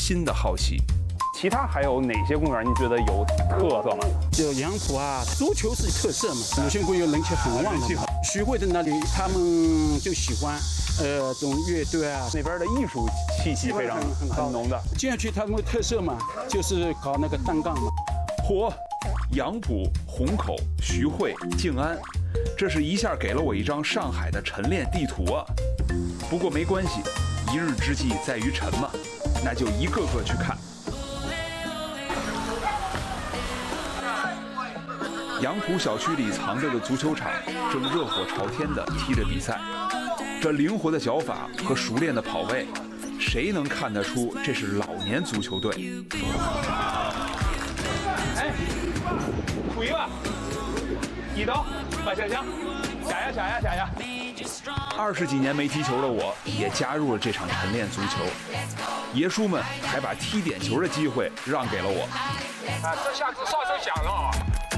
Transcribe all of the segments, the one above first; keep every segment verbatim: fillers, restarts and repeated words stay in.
新的好奇。 其他还有哪些公园您觉得有特色吗？ 就杨浦啊，足球是特色嘛，鲁迅公园人气很旺的嘛。徐汇的那里，他们就喜欢呃这种乐队啊， 那边的艺术气息非常很很浓的。 这样去他们的特色嘛，就是搞那个单杠嘛。 嚯，杨浦、虹口、徐汇、静安，这是一下给了我一张上海的晨练地图啊。不过没关系，一日之计在于晨嘛，那就一个个去看。杨浦小区里藏着的足球场正热火朝天地踢着比赛，这灵活的脚法和熟练的跑位，谁能看得出这是老年足球队？ 哎，数一吧，一刀，把下枪，下呀下呀下呀！ 二十几年没踢球的我，也加入了这场晨练足球。爷叔们还把踢点球的机会让给了我。 啊，这下子哨声响了啊！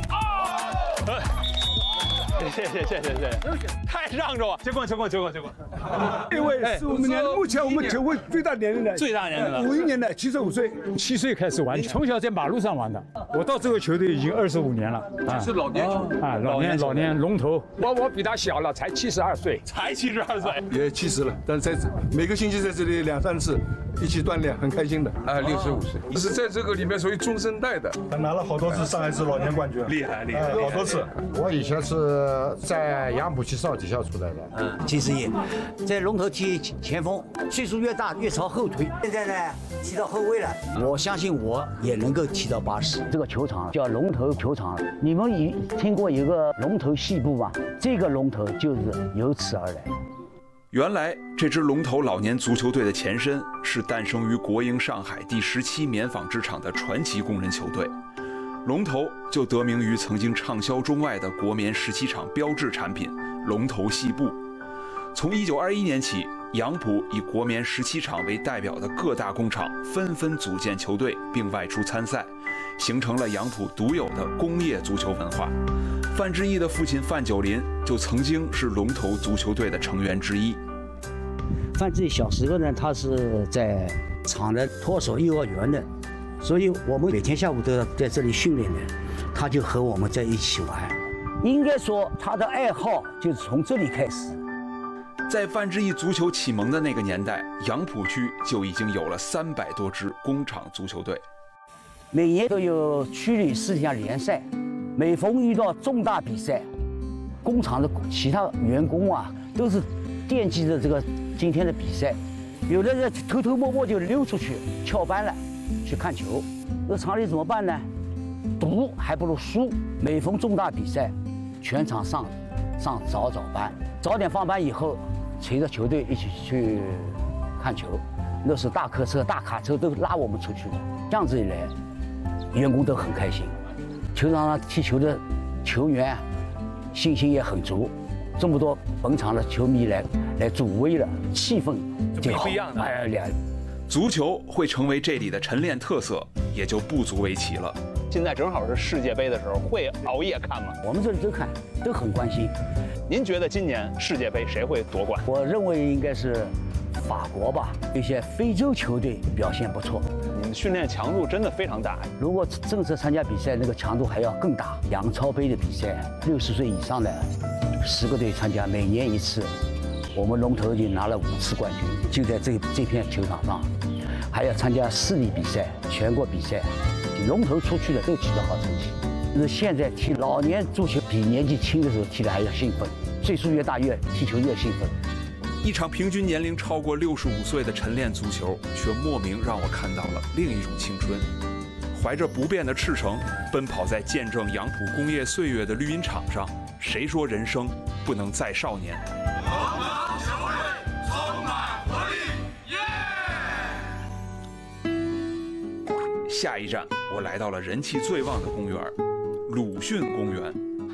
谢谢谢谢谢谢，太让着我，结棍结棍结棍结棍！ 这位是我们年目前我们球会最大年龄的， 最大年龄的， 五一年的，七十五岁， 七岁开始玩，从小在马路上玩的。我到这个球队已经二十五年了， 这是老年球啊，老年老年龙头。 我我比他小了，才七十二岁， 才七十二岁， 也七十了，但是在每个星期在这里两三次一起锻炼，很开心的。 啊，六十五岁，是在这个里面属于中生代的。 他拿了好多次上海市老年冠军， 厉害厉害， 好多次。 我以前是在杨浦区少体校出来的， 嗯，七十一，在龙头踢前锋，岁数越大越朝后退。现在呢，踢到后卫了，我相信我也能够踢到八十。 这个球场叫龙头球场，你们有听过一个龙头戏部吗？这个龙头就是由此而来。 原来这支龙头老年足球队的前身是诞生于国营上海第十七棉纺织厂的传奇工人球队。龙头就得名于曾经畅销中外的国棉十七厂标志产品龙头细布。从一九二一年起，杨浦以国棉十七厂为代表的各大工厂纷纷组建球队并外出参赛，形成了杨浦独有的工业足球文化。范志毅的父亲范九林就曾经是龙头足球队的成员之一。 范志毅小时候呢，他是在厂的托手幼儿园的，所以我们每天下午都要在这里训练的，他就和我们在一起玩。 应该说他的爱好就是从这里开始。 在范志毅足球启蒙的那个年代，杨浦区就已经有了三百多支工厂足球队， 每年都有区里四项联赛。每逢遇到重大比赛，工厂的其他员工啊，都是惦记着这个今天的比赛，有的人偷偷摸摸就溜出去翘班了，去看球。那厂里怎么办呢？赌还不如输。每逢重大比赛，全场上上早早班，早点放班以后，随着球队一起去看球。那是大客车、大卡车都拉我们出去的，这样子一来，员工都很开心。球场上踢球的球员信心也很足，这么多本场的球迷来来助威了，气氛就不一样的。 哎，两足球会成为这里的晨练特色，也就不足为奇了。 现在正好是世界杯的时候，会熬夜看吗？ 我们这里都看，都很关心。 您觉得今年世界杯谁会夺冠？ 我认为应该是法国吧，一些非洲球队表现不错。 你们训练强度真的非常大。 如果正式参加比赛，那个强度还要更大。杨超杯的比赛，六十岁以上的十个队参加，每年一次。我们龙头已经拿了五次冠军，就在这这片球场上。还要参加市里比赛、全国比赛，龙头出去的都取得好成绩。那现在踢老年足球比年纪轻的时候踢的还要兴奋，岁数越大越踢球越兴奋。 一场平均年龄超过六十五岁的晨练足球，却莫名让我看到了另一种青春。怀着不变的赤诚，奔跑在见证杨浦工业岁月的绿茵场上，谁说人生不能再少年？下一站，我来到了人气最旺的公园——鲁迅公园。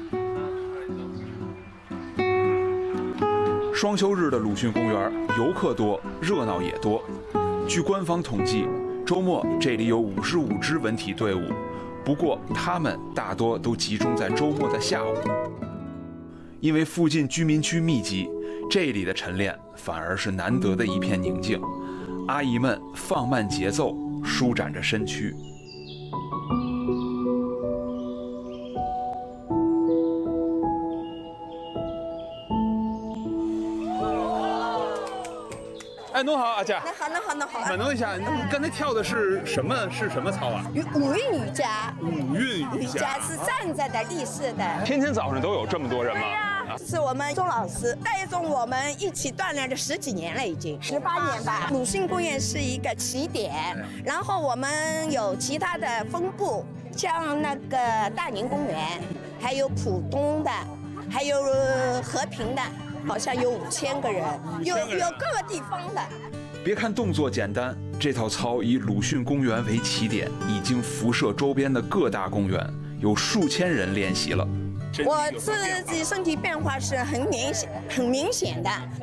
双休日的鲁迅公园，游客多，热闹也多。据官方统计，周末这里有五十五支文体队伍，不过他们大多都集中在周末的下午。因为附近居民区密集，这里的晨练反而是难得的一片宁静。阿姨们放慢节奏， 舒展着身躯。 哎，侬好，阿姐。 那好，那好，那好。 问侬一下，你刚才跳的是什么？是什么操啊？ 五韵瑜伽。 五韵瑜瑜伽是站着的、立式的。 天天早上都有这么多人吗？ 是我们钟老师带动我们一起锻炼了十几年了，已经十八年吧。鲁迅公园是一个起点，然后我们有其他的分部，像那个大宁公园，还有浦东的，还有和平的。好像有五千个人，有有各个地方的。 别看动作简单，这套操以鲁迅公园为起点，已经辐射周边的各大公园，有数千人练习了。 我自己身体变化是很明显、很明显的。